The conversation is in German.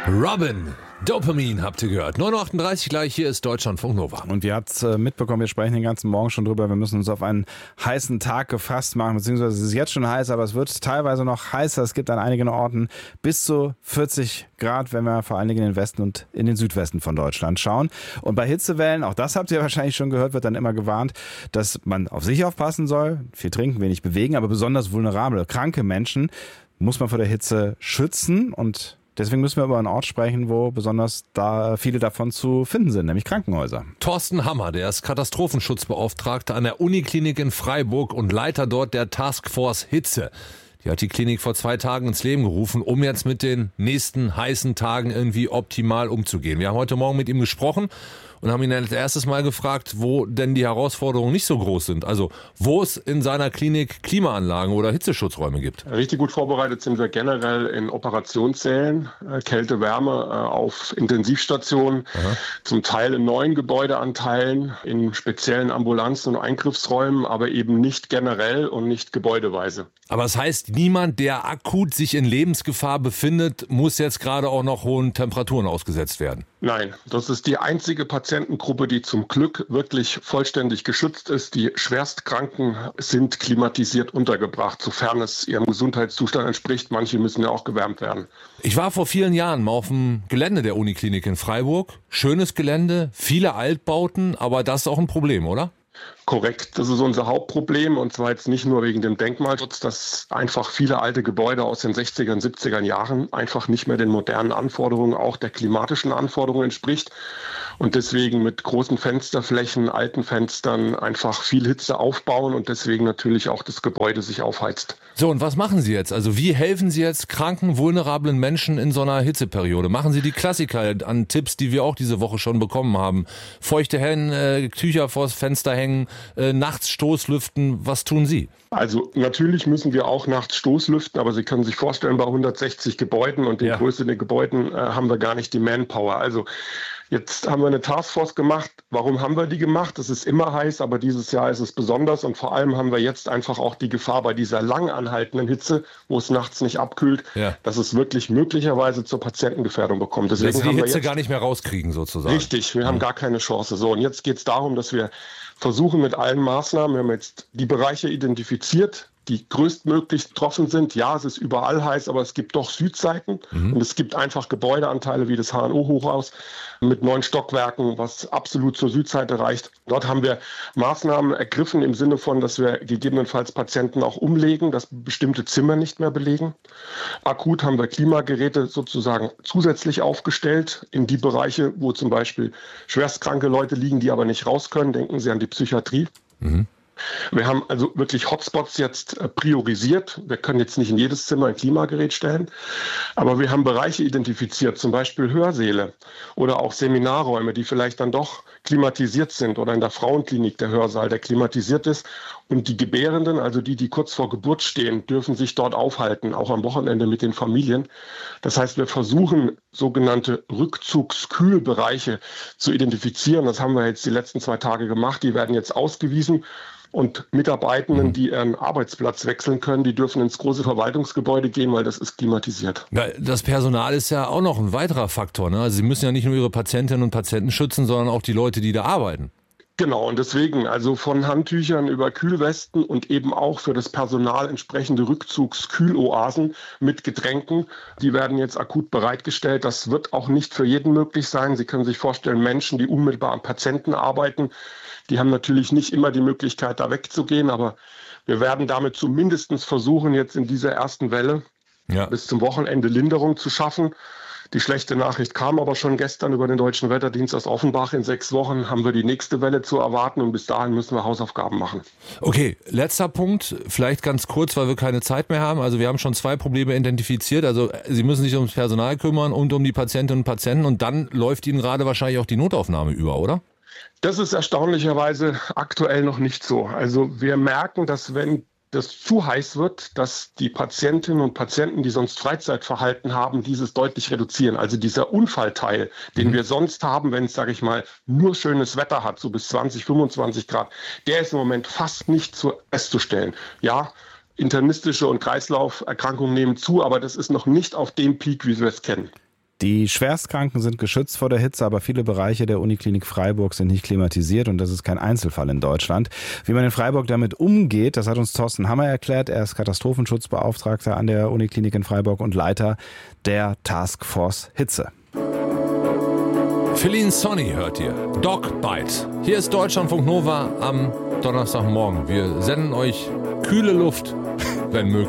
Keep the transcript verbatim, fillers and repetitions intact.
Robin, Dopamin habt ihr gehört. neun Uhr achtunddreißig gleich, hier ist Deutschlandfunk Nova. Und ihr habt äh, mitbekommen, wir sprechen den ganzen Morgen schon drüber, wir müssen uns auf einen heißen Tag gefasst machen, beziehungsweise es ist jetzt schon heiß, aber es wird teilweise noch heißer. Es gibt an einigen Orten bis zu vierzig Grad, wenn wir vor allen Dingen in den Westen und in den Südwesten von Deutschland schauen. Und bei Hitzewellen, auch das habt ihr wahrscheinlich schon gehört, wird dann immer gewarnt, dass man auf sich aufpassen soll, viel trinken, wenig bewegen, aber besonders vulnerable, kranke Menschen muss man vor der Hitze schützen, und deswegen müssen wir über einen Ort sprechen, wo besonders da viele davon zu finden sind, nämlich Krankenhäuser. Thorsten Hammer, der ist Katastrophenschutzbeauftragter an der Uniklinik in Freiburg und Leiter dort der Taskforce Hitze. Die hat die Klinik vor zwei Tagen ins Leben gerufen, um jetzt mit den nächsten heißen Tagen irgendwie optimal umzugehen. Wir haben heute Morgen mit ihm gesprochen und haben ihn als erstes mal gefragt, wo denn die Herausforderungen nicht so groß sind. Also wo es in seiner Klinik Klimaanlagen oder Hitzeschutzräume gibt. Richtig gut vorbereitet sind wir generell in Operationssälen, äh, Kälte, Wärme, äh, auf Intensivstationen, Aha. zum Teil in neuen Gebäudeanteilen, in speziellen Ambulanzen und Eingriffsräumen, aber eben nicht generell und nicht gebäudeweise. Aber das heißt, niemand, der akut sich in Lebensgefahr befindet, muss jetzt gerade auch noch hohen Temperaturen ausgesetzt werden? Nein, das ist die einzige Patientengruppe, die zum Glück wirklich vollständig geschützt ist. Die Schwerstkranken sind klimatisiert untergebracht, sofern es ihrem Gesundheitszustand entspricht. Manche müssen ja auch gewärmt werden. Ich war vor vielen Jahren mal auf dem Gelände der Uniklinik in Freiburg. Schönes Gelände, viele Altbauten, aber das ist auch ein Problem, oder? Korrekt, das ist unser Hauptproblem, und zwar jetzt nicht nur wegen dem Denkmalschutz, dass einfach viele alte Gebäude aus den sechziger, siebziger Jahren einfach nicht mehr den modernen Anforderungen, auch der klimatischen Anforderungen entspricht und deswegen mit großen Fensterflächen, alten Fenstern einfach viel Hitze aufbauen und deswegen natürlich auch das Gebäude sich aufheizt. So, und was machen Sie jetzt? Also wie helfen Sie jetzt kranken, vulnerablen Menschen in so einer Hitzeperiode? Machen Sie die Klassiker an Tipps, die wir auch diese Woche schon bekommen haben? Feuchte Hände, äh, Tücher vors Fenster hängen, äh, nachts Stoßlüften. Was tun Sie? Also natürlich müssen wir auch nachts Stoßlüften, aber Sie können sich vorstellen, bei hundertsechzig Gebäuden und den ja. größeren Gebäuden äh, haben wir gar nicht die Manpower. Also jetzt haben wir eine Taskforce gemacht. Warum haben wir die gemacht? Es ist immer heiß, aber dieses Jahr ist es besonders. Und vor allem haben wir jetzt einfach auch die Gefahr bei dieser lang anhaltenden Hitze, wo es nachts nicht abkühlt, ja. dass es wirklich möglicherweise zur Patientengefährdung bekommt. Deswegen dass Sie die haben Hitze wir jetzt gar nicht mehr rauskriegen sozusagen. Richtig, wir mhm. haben gar keine Chance. So, und jetzt geht es darum, dass wir versuchen mit allen Maßnahmen, wir haben jetzt die Bereiche identifiziert, die größtmöglich betroffen sind. Ja, es ist überall heiß, aber es gibt doch Südseiten mhm. und es gibt einfach Gebäudeanteile wie das H N O-Hochhaus mit neun Stockwerken, was absolut zur Südseite reicht. Dort haben wir Maßnahmen ergriffen im Sinne von, dass wir gegebenenfalls Patienten auch umlegen, dass bestimmte Zimmer nicht mehr belegen. Akut haben wir Klimageräte sozusagen zusätzlich aufgestellt in die Bereiche, wo zum Beispiel schwerstkranke Leute liegen, die aber nicht raus können. Denken Sie an die Psychiatrie. Mhm. Wir haben also wirklich Hotspots jetzt priorisiert. Wir können jetzt nicht in jedes Zimmer ein Klimagerät stellen, aber wir haben Bereiche identifiziert, zum Beispiel Hörsäle oder auch Seminarräume, die vielleicht dann doch klimatisiert sind, oder in der Frauenklinik der Hörsaal, der klimatisiert ist. Und die Gebärenden, also die, die kurz vor Geburt stehen, dürfen sich dort aufhalten, auch am Wochenende mit den Familien. Das heißt, wir versuchen, sogenannte Rückzugskühlbereiche zu identifizieren. Das haben wir jetzt die letzten zwei Tage gemacht. Die werden jetzt ausgewiesen. Und Mitarbeitenden, die ihren Arbeitsplatz wechseln können, die dürfen ins große Verwaltungsgebäude gehen, weil das ist klimatisiert. Ja, das Personal ist ja auch noch ein weiterer Faktor, ne? Also Sie müssen ja nicht nur Ihre Patientinnen und Patienten schützen, sondern auch die Leute, die da arbeiten. Genau, und deswegen, also von Handtüchern über Kühlwesten und eben auch für das Personal entsprechende Rückzugskühloasen mit Getränken, die werden jetzt akut bereitgestellt. Das wird auch nicht für jeden möglich sein. Sie können sich vorstellen, Menschen, die unmittelbar am Patienten arbeiten, die haben natürlich nicht immer die Möglichkeit, da wegzugehen, aber wir werden damit zumindest versuchen, jetzt in dieser ersten Welle ja. bis zum Wochenende Linderung zu schaffen. Die schlechte Nachricht kam aber schon gestern über den Deutschen Wetterdienst aus Offenbach. In sechs Wochen haben wir die nächste Welle zu erwarten und bis dahin müssen wir Hausaufgaben machen. Okay, letzter Punkt, vielleicht ganz kurz, weil wir keine Zeit mehr haben. Also wir haben schon zwei Probleme identifiziert. Also Sie müssen sich ums Personal kümmern und um die Patientinnen und Patienten, und dann läuft Ihnen gerade wahrscheinlich auch die Notaufnahme über, oder? Das ist erstaunlicherweise aktuell noch nicht so. Also wir merken, dass wenn das zu heiß wird, dass die Patientinnen und Patienten, die sonst Freizeitverhalten haben, dieses deutlich reduzieren. Also dieser Unfallteil, den mhm. wir sonst haben, wenn es, sage ich mal, nur schönes Wetter hat, so bis zwanzig, fünfundzwanzig Grad, der ist im Moment fast nicht festzustellen. Ja, internistische und Kreislauferkrankungen nehmen zu, aber das ist noch nicht auf dem Peak, wie wir es kennen. Die Schwerstkranken sind geschützt vor der Hitze, aber viele Bereiche der Uniklinik Freiburg sind nicht klimatisiert und das ist kein Einzelfall in Deutschland. Wie man in Freiburg damit umgeht, das hat uns Thorsten Hammer erklärt. Er ist Katastrophenschutzbeauftragter an der Uniklinik in Freiburg und Leiter der Taskforce Hitze. Feline Sonny hört ihr. Dog Bite. Hier ist Deutschlandfunk Nova am Donnerstagmorgen. Wir senden euch kühle Luft, wenn möglich.